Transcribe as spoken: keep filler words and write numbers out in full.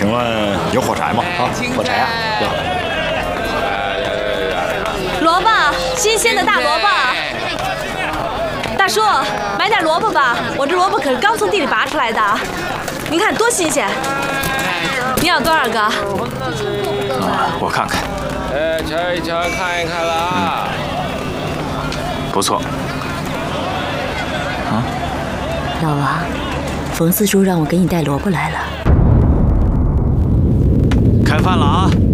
请问有火柴吗？ 啊，火柴啊，有。 萝卜，新鲜的大萝卜。大叔，买点萝卜吧，我这萝卜可是刚从地里拔出来的，您看多新鲜。你要多少个？ 啊，我看看。 哎，瞧一瞧，看一看了啊。 嗯、不错。啊， 老王，冯四叔让我给你带萝卜来了。 开饭了啊！